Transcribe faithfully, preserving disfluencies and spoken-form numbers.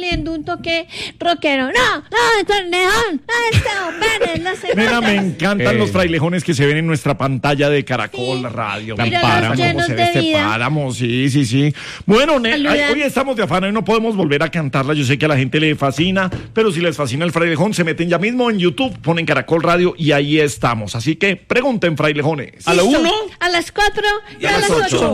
cogiendo un toque rockero. No, no, frailejón, no, este hombre, no sé. Nena, me encantan Eh. los frailejones que se ven en nuestra pantalla de Caracol Sí. Radio. Mira Me los encanta cómo llenos se de ve este vida. páramo, sí, sí, sí. Bueno, ne- Saludan. ay, hoy estamos de afán, hoy no podemos volver a cantarla. Yo sé que a la gente le fascina, pero si les fascina el frailejón, se meten ya mismo en YouTube, ponen Caracol Radio y ahí estamos. Así que pregunten, frailejones. ¿A la Listo. uno? A las cuatro y, Y a las ocho.